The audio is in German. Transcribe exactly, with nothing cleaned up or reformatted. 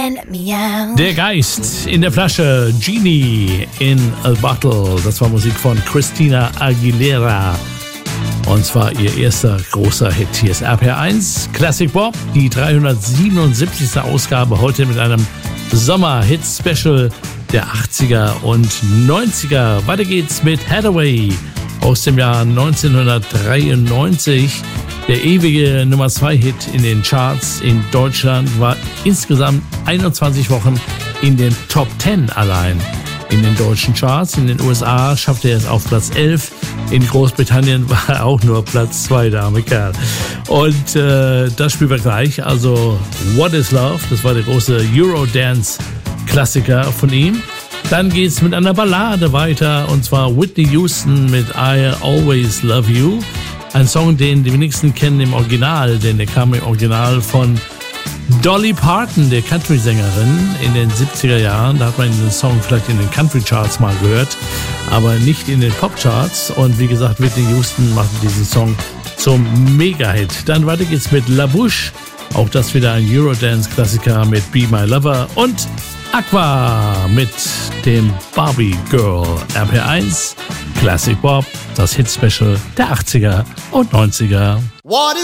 Der Geist in der Flasche, Genie in a Bottle. Das war Musik von Christina Aguilera. Und zwar ihr erster großer Hit. Hier ist R P R eins, Classic Bob, die dreihundertsiebenundsiebzigste Ausgabe. Heute mit einem Sommer-Hit-Special der achtziger und neunziger. Weiter geht's mit Hathaway aus dem Jahr neunzehnhundertdreiundneunzig. Der ewige Nummer zwei Hit in den Charts in Deutschland war insgesamt einundzwanzig Wochen in den Top zehn allein. In den deutschen Charts, in den U S A schaffte er es auf Platz elf. In Großbritannien war er auch nur Platz zwei, der arme Kerl. Und äh, das spielen wir gleich. Also What is Love, das war der große Eurodance-Klassiker von ihm. Dann geht's mit einer Ballade weiter, und zwar Whitney Houston mit I Always Love You. Ein Song, den die wenigsten kennen im Original, denn der kam im Original von Dolly Parton, der Country-Sängerin, in den siebziger Jahren. Da hat man den Song vielleicht in den Country-Charts mal gehört, aber nicht in den Pop-Charts. Und wie gesagt, Whitney Houston machte diesen Song zum Mega-Hit. Dann weiter geht's mit La Bouche. Auch das wieder ein Eurodance-Klassiker mit Be My Lover. Und Aqua mit dem Barbie Girl. R P R eins, Classic Bob, das Hit-Special der achtziger und neunziger. What